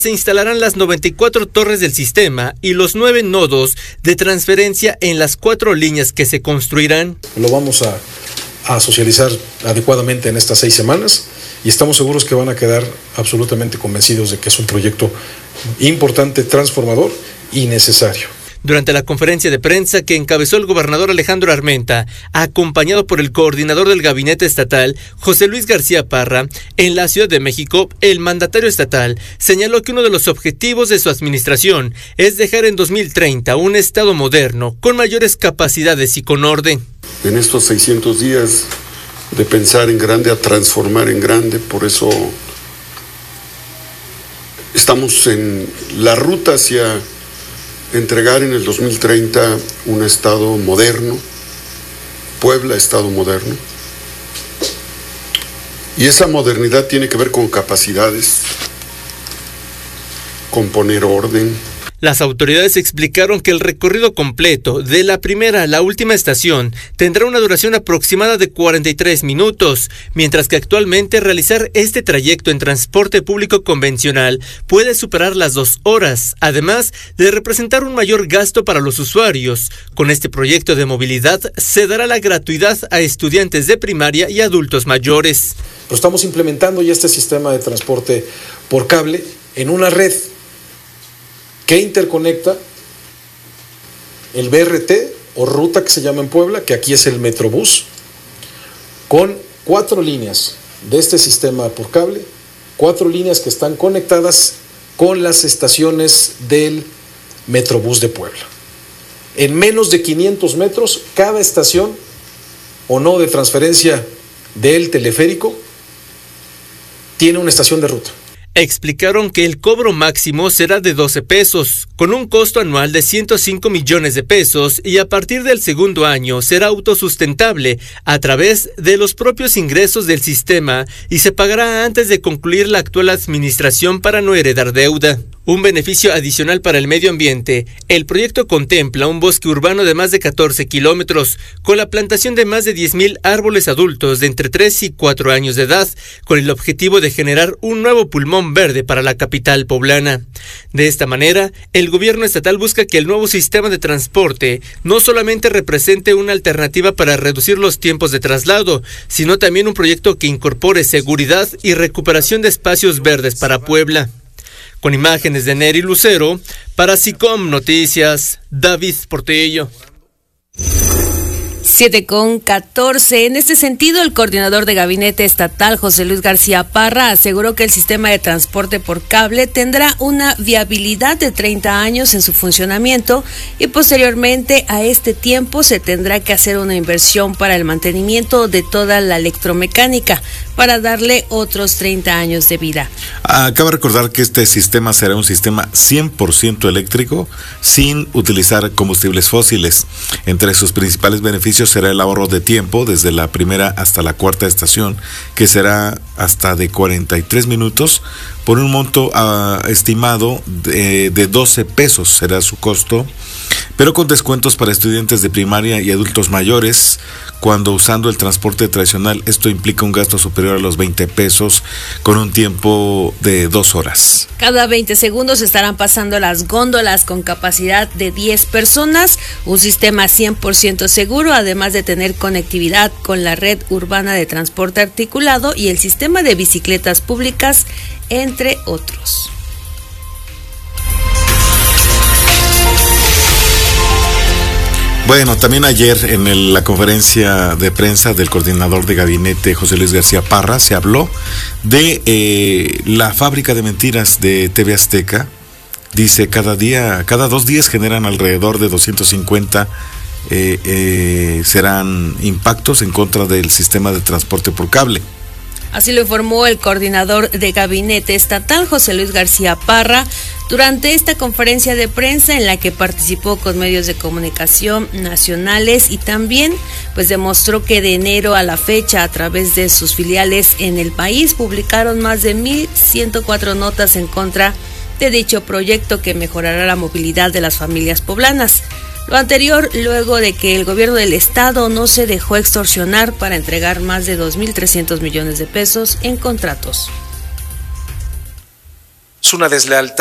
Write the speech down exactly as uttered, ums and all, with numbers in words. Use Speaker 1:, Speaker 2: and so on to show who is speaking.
Speaker 1: Se instalarán las noventa y cuatro torres del sistema y los nueve nodos de transferencia en las cuatro líneas que se construirán.
Speaker 2: Lo vamos a, a socializar adecuadamente en estas seis semanas y estamos seguros que van a quedar absolutamente convencidos de que es un proyecto importante, transformador y necesario.
Speaker 1: Durante la conferencia de prensa que encabezó el gobernador Alejandro Armenta, acompañado por el coordinador del gabinete estatal, José Luis García Parra, en la Ciudad de México, el mandatario estatal señaló que uno de los objetivos de su administración es dejar en dos mil treinta un estado moderno, con mayores capacidades y con orden.
Speaker 3: En estos seiscientos días de pensar en grande a transformar en grande, por eso estamos en la ruta hacia entregar en el dos mil treinta un estado moderno, Puebla, estado moderno. Y esa modernidad tiene que ver con capacidades, con poner orden.
Speaker 1: Las autoridades explicaron que el recorrido completo de la primera a la última estación tendrá una duración aproximada de cuarenta y tres minutos, mientras que actualmente realizar este trayecto en transporte público convencional puede superar las dos horas, además de representar un mayor gasto para los usuarios. Con este proyecto de movilidad se dará la gratuidad a estudiantes de primaria y adultos mayores.
Speaker 2: Pero estamos implementando ya este sistema de transporte por cable en una red que interconecta el B R T o ruta que se llama en Puebla, que aquí es el Metrobús, con cuatro líneas de este sistema por cable, cuatro líneas que están conectadas con las estaciones del Metrobús de Puebla. En menos de quinientos metros, cada estación o no de transferencia del teleférico tiene una estación de ruta.
Speaker 1: Explicaron que el cobro máximo será de doce pesos, con un costo anual de ciento cinco millones de pesos y a partir del segundo año será autosustentable a través de los propios ingresos del sistema y se pagará antes de concluir la actual administración para no heredar deuda. Un beneficio adicional para el medio ambiente. El proyecto contempla un bosque urbano de más de catorce kilómetros, con la plantación de más de diez mil árboles adultos de entre tres y cuatro años de edad, con el objetivo de generar un nuevo pulmón verde para la capital poblana. De esta manera, el gobierno estatal busca que el nuevo sistema de transporte no solamente represente una alternativa para reducir los tiempos de traslado, sino también un proyecto que incorpore seguridad y recuperación de espacios verdes para Puebla. Con imágenes de Neri Lucero, para SICOM Noticias, David Portillo.
Speaker 4: siete con catorce. En este sentido, el coordinador de gabinete estatal, José Luis García Parra, aseguró que el sistema de transporte por cable tendrá una viabilidad de treinta años en su funcionamiento y posteriormente a este tiempo se tendrá que hacer una inversión para el mantenimiento de toda la electromecánica para darle otros treinta años de vida.
Speaker 5: Acaba de recordar que este sistema será un sistema cien por ciento eléctrico sin utilizar combustibles fósiles. Entre sus principales beneficios será el ahorro de tiempo desde la primera hasta la cuarta estación, que será hasta de cuarenta y tres minutos por un monto uh, estimado de, de doce pesos será su costo, pero con descuentos para estudiantes de primaria y adultos mayores. Cuando usando el transporte tradicional, esto implica un gasto superior a los veinte pesos con un tiempo de dos horas.
Speaker 4: Cada veinte segundos estarán pasando las góndolas con capacidad de diez personas, un sistema cien por ciento seguro, además de tener conectividad con la red urbana de transporte articulado y el sistema de bicicletas públicas, entre otros.
Speaker 5: Bueno, también ayer en el, la conferencia de prensa del coordinador de gabinete José Luis García Parra se habló de eh, la fábrica de mentiras de T V Azteca. Dice, cada día, cada dos días generan alrededor de doscientos cincuenta eh, eh, serán impactos en contra del sistema de transporte por cable.
Speaker 4: Así lo informó el coordinador de gabinete estatal, José Luis García Parra, durante esta conferencia de prensa en la que participó con medios de comunicación nacionales y también pues demostró que de enero a la fecha, a través de sus filiales en el país, publicaron más de mil ciento cuatro notas en contra de dicho proyecto que mejorará la movilidad de las familias poblanas. Lo anterior luego de que el gobierno del estado no se dejó extorsionar para entregar más de dos mil trescientos millones de pesos en contratos.
Speaker 6: es una deslealtad